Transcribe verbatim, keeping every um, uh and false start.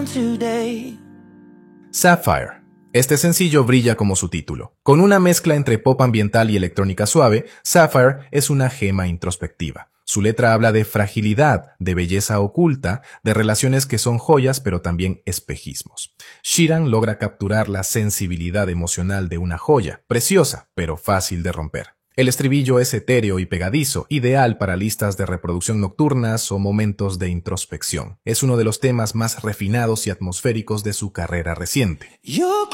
Sapphire. Este sencillo brilla como su título. Con una mezcla entre pop ambiental y electrónica suave, Sapphire es una gema introspectiva. Su letra habla de fragilidad, de belleza oculta, de relaciones que son joyas pero también espejismos. Sheeran logra capturar la sensibilidad emocional de una joya, preciosa pero fácil de romper. El estribillo es etéreo y pegadizo, ideal para listas de reproducción nocturnas o momentos de introspección. Es uno de los temas más refinados y atmosféricos de su carrera reciente.